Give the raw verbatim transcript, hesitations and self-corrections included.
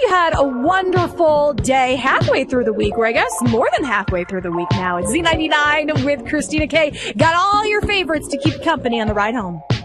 you had a wonderful day halfway through the week, or I guess more than halfway through the week now. It's Z ninety-nine with Christina K. Got all your favorites to keep company on the ride home.